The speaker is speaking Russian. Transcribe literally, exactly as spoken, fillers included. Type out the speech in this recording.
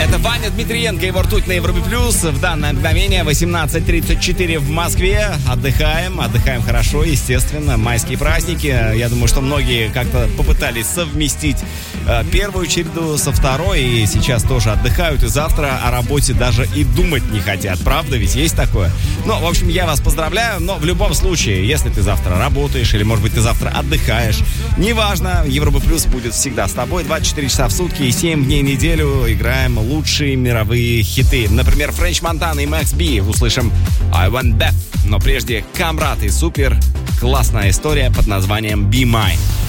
Это Ваня Дмитриенко, его ртуть на Европе Плюс. В данное мгновение восемнадцать тридцать четыре в Москве. Отдыхаем, отдыхаем хорошо, естественно. Майские праздники. Я думаю, что многие как-то попытались совместить э, первую череду со второй. И сейчас тоже отдыхают. И завтра о работе даже и думать не хотят. Правда, ведь есть такое? Ну, в общем, я вас поздравляю. Но в любом случае, если ты завтра работаешь или, может быть, ты завтра отдыхаешь, неважно, Европа Плюс будет всегда с тобой. двадцать четыре часа в сутки и семь дней в неделю играем лучшие мировые хиты. Например, Френч Монтана и Макс Би. Услышим I Want That. Но прежде Камрад и Супер. Классная история под названием Be Mine.